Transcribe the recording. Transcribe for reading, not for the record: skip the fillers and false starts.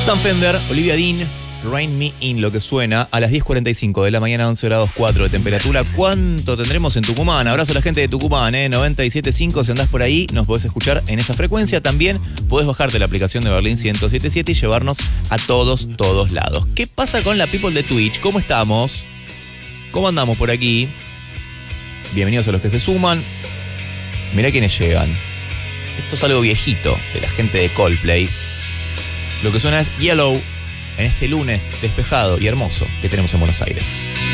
Sam Fender, Olivia Dean, Rain Me In, lo que suena a las 10:45 de la mañana, 11 grados 4 de temperatura. ¿Cuánto tendremos en Tucumán? Abrazo a la gente de Tucumán, 97.5. Si andás por ahí, nos podés escuchar en esa frecuencia. También podés bajarte la aplicación de Berlín 107.7 y llevarnos a todos lados. ¿Qué pasa con la people de Twitch? ¿Cómo estamos? ¿Cómo andamos por aquí? Bienvenidos a los que se suman. Mirá quiénes llegan. Esto es algo viejito de la gente de Coldplay. Lo que suena es Yellow en este lunes despejado y hermoso que tenemos en Buenos Aires.